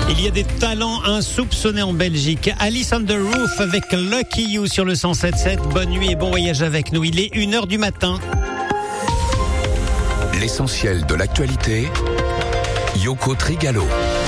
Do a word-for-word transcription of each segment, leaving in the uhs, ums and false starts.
Il y a des talents insoupçonnés en Belgique. Alice on the Roof avec Lucky You sur le cent sept sept. Bonne nuit et bon voyage avec nous. Il est une heure du matin. L'essentiel de l'actualité, Yoko Trigalo.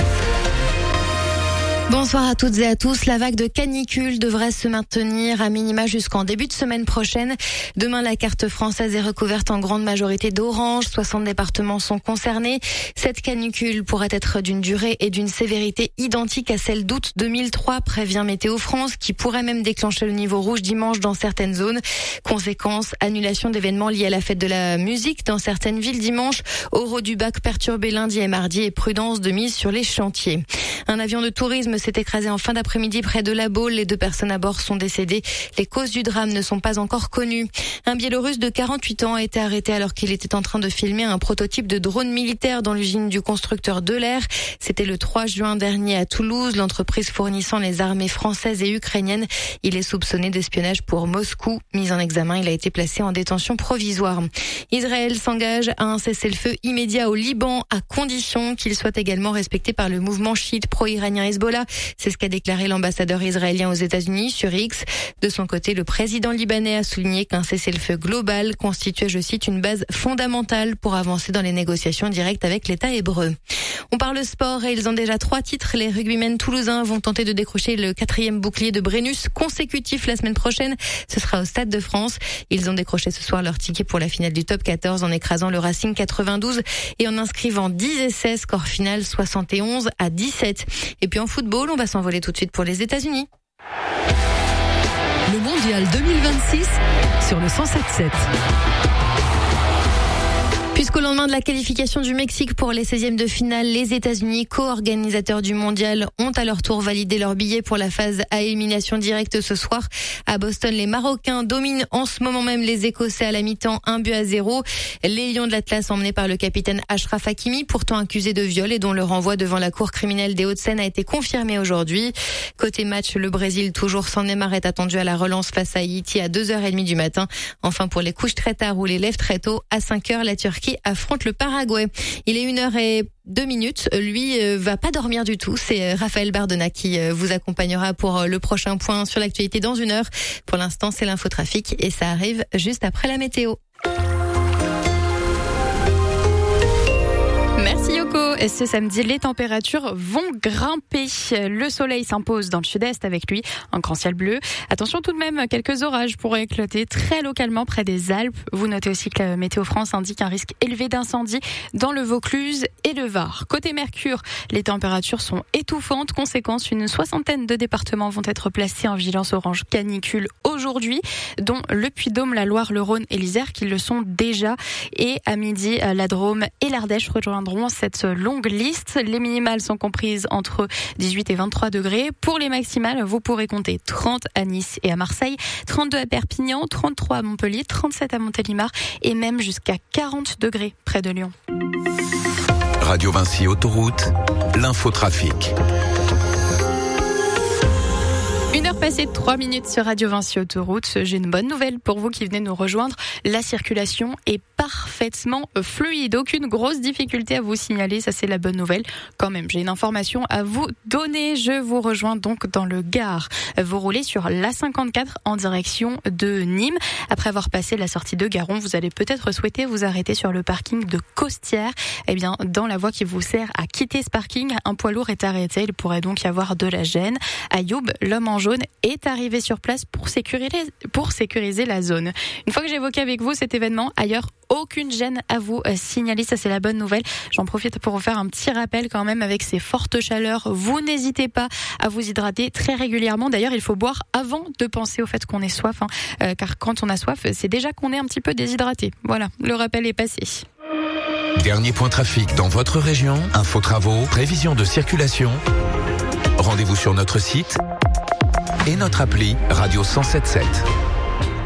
Bonsoir à toutes et à tous. La vague de canicule devrait se maintenir à minima jusqu'en début de semaine prochaine. Demain, la carte française est recouverte en grande majorité d'orange. soixante départements sont concernés. Cette canicule pourrait être d'une durée et d'une sévérité identiques à celle d'août deux mille trois, prévient Météo France, qui pourrait même déclencher le niveau rouge dimanche dans certaines zones. Conséquence, annulation d'événements liés à la fête de la musique dans certaines villes dimanche. Euro du bac perturbé lundi et mardi et prudence de mise sur les chantiers. Un avion de tourisme s'est écrasé en fin d'après-midi près de La Baule. Les deux personnes à bord sont décédées. Les causes du drame ne sont pas encore connues. Un Biélorusse de quarante-huit ans a été arrêté alors qu'il était en train de filmer un prototype de drone militaire dans l'usine du constructeur Delair. C'était le trois juin dernier à Toulouse, l'entreprise fournissant les armées françaises et ukrainiennes. Il est soupçonné d'espionnage pour Moscou. Mis en examen, il a été placé en détention provisoire. Israël s'engage à un cessez-le-feu immédiat au Liban à condition qu'il soit également respecté par le mouvement chiite pro-iranien Hezbollah. C'est ce qu'a déclaré l'ambassadeur israélien aux États-Unis sur X. De son côté, le président libanais a souligné qu'un cessez-le-feu global constituait, je cite, une base fondamentale pour avancer dans les négociations directes avec l'État hébreu. On parle sport et ils ont déjà trois titres. Les rugbymen toulousains vont tenter de décrocher le quatrième bouclier de Brennus consécutif la semaine prochaine. Ce sera au Stade de France. Ils ont décroché ce soir leur ticket pour la finale du top quatorze en écrasant le Racing quatre-vingt-douze et en inscrivant dix essais, score final soixante et onze à dix-sept. Et puis en football, on va s'envoler tout de suite pour les États-Unis. Le mondial deux mille vingt-six sur le cent sept sept. Puisqu'au lendemain de la qualification du Mexique pour les seizièmes de finale, les États-Unis, co-organisateurs du mondial, ont à leur tour validé leur billet pour la phase à élimination directe ce soir. À Boston, les Marocains dominent en ce moment même les Écossais à la mi-temps, un but à zéro. Les Lions de l'Atlas, emmenés par le capitaine Achraf Hakimi, pourtant accusé de viol et dont le renvoi devant la cour criminelle des Hauts-de-Seine a été confirmé aujourd'hui. Côté match, le Brésil, toujours sans Neymar, est attendu à la relance face à Haïti à deux heures trente du matin. Enfin, pour les couches très tard ou les lèvres très tôt, à cinq heures, la Turquie affronte le Paraguay. Il est une heure et deux minutes. Lui euh, va pas dormir du tout. C'est Raphaël Bardona qui euh, vous accompagnera pour euh, le prochain point sur l'actualité dans une heure. Pour l'instant, c'est l'infotrafic et ça arrive juste après la météo. Merci Yoko. Et ce samedi, les températures vont grimper. Le soleil s'impose dans le sud-est avec lui, un grand ciel bleu. Attention tout de même, quelques orages pourraient éclater très localement près des Alpes. Vous notez aussi que la Météo France indique un risque élevé d'incendie dans le Vaucluse et le Var. Côté Mercure, les températures sont étouffantes. Conséquence, une soixantaine de départements vont être placés en vigilance orange canicule aujourd'hui, dont le Puy-de-Dôme, la Loire, le Rhône et l'Isère qui le sont déjà. Et à midi, la Drôme et l'Ardèche rejoindront cette longue liste. Les minimales sont comprises entre dix-huit et vingt-trois degrés. Pour les maximales, vous pourrez compter trente à Nice et à Marseille, trente-deux à Perpignan, trente-trois à Montpellier, trente-sept à Montélimar et même jusqu'à quarante degrés près de Lyon. Radio Vinci Autoroute, l'infotrafic. Une heure passée de trois minutes sur Radio Vinci Autoroute. J'ai une bonne nouvelle pour vous qui venez nous rejoindre. La circulation est parfaitement fluide. Aucune grosse difficulté à vous signaler. Ça, c'est la bonne nouvelle. Quand même, j'ai une information à vous donner. Je vous rejoins donc dans le Gard. Vous roulez sur l'A cinquante-quatre en direction de Nîmes. Après avoir passé la sortie de Garon, vous allez peut-être souhaiter vous arrêter sur le parking de Costières. Eh bien, dans la voie qui vous sert à quitter ce parking, un poids lourd est arrêté. Il pourrait donc y avoir de la gêne. Ayoub, l'homme en jaune, est arrivé sur place pour sécuriser, pour sécuriser la zone. Une fois que j'ai évoqué avec vous cet événement, ailleurs, aucune gêne à vous signaler. Ça, c'est la bonne nouvelle. J'en profite pour vous faire un petit rappel quand même avec ces fortes chaleurs. Vous n'hésitez pas à vous hydrater très régulièrement. D'ailleurs, il faut boire avant de penser au fait qu'on ait soif, hein, euh, car quand on a soif, c'est déjà qu'on est un petit peu déshydraté. Voilà, le rappel est passé. Dernier point trafic dans votre région. Info travaux, prévision de circulation. Rendez-vous sur notre site et notre appli Radio cent sept sept.